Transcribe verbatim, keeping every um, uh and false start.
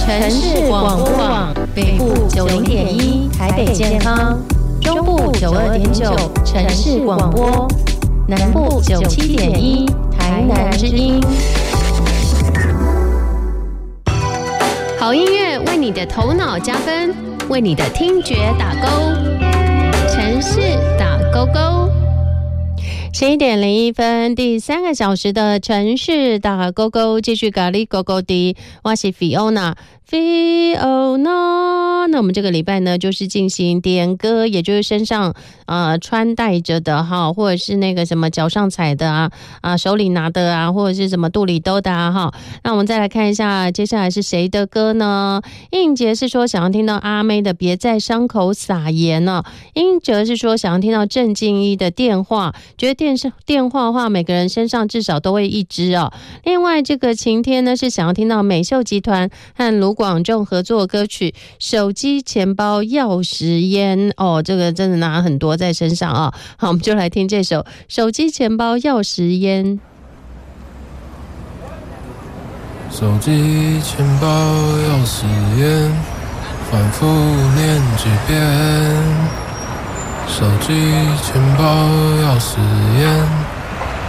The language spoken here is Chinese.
城市广播网，北部九零点一台北健康，中部九二点九城市广播，南部九七点一台南之音。好音乐为你的头脑加分，为你的听觉打勾。城市打勾勾。十一点零一分，第三个小时的城市打勾勾，继续咖喱勾勾的，我是 Fiona。Fiona， 那我们这个礼拜呢，就是进行点歌，也就是身上呃穿戴着的哈，或者是那个什么脚上踩的啊啊，手里拿的啊，或者是什么肚里兜的啊哈。那我们再来看一下，接下来是谁的歌呢？应杰是说想要听到阿妹的《别在伤口撒盐》呢，英哲是说想要听到郑敬一的电话，觉得电视电话的话，每个人身上至少都会一支哦。另外，这个晴天呢是想要听到美秀集团和卢广仲合作歌曲《手机、钱包、钥匙、烟》哦，这个真的拿很多在身上啊、哦。好，我们就来听这首《手机、钱包、钥匙、烟》。 手机、钱包、钥匙、烟，反复念几遍。手机、钱包、钥匙、烟。